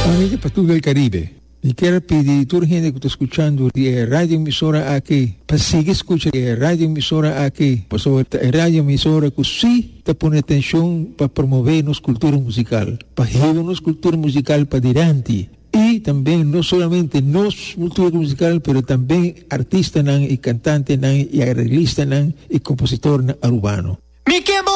Amiga para todo el Caribe. Y quiero pedir a toda la gente que está escuchando la radio emisora aquí, para seguir escuchando la radio emisora aquí, pues sobre la radio emisora que sí te pone atención para promover nuestra cultura musical, para llevar nuestra cultura musical para adelante. Y también no solamente nuestra cultura musical, pero también artistas y cantantes y arreglistas y compositores urbanos.